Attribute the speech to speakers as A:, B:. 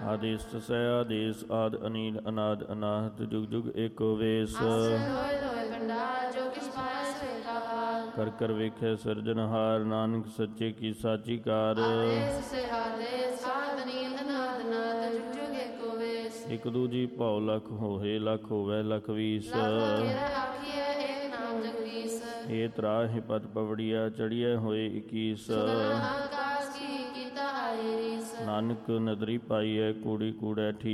A: ਆਦੇਸ ਤਸੈ ਆਦੇਸ ਆਦ ਅਨੀਲ ਅਨਾਦ ਅਨਾਹਤ ਜੁਗ ਜੁਗ ਏਕੋ ਵੇਸ ਕਰ ਕਰ ਵੇਖੈ ਸਿਰਜਨਹਾਰ ਨਾਨਕ ਸੱਚੇ ਕੀ ਸਾਚੀ ਕਾਰ ਇਕ ਦੂਜੀ ਭਾਉ ਲਖ ਹੋਏ ਲਖ ਹੋਵੇ ਲਖ ਵੀਸ ਇਹ ਤਰਾਹਿ ਪਤ ਪਵੜੀਆ ਚੜੀਐ ਹੋਏ 21 ਨਾਨਕ ਨਦਰੀ ਪਾਈਐ ਕੂੜੀ ਕੂੜੈ ਠੀ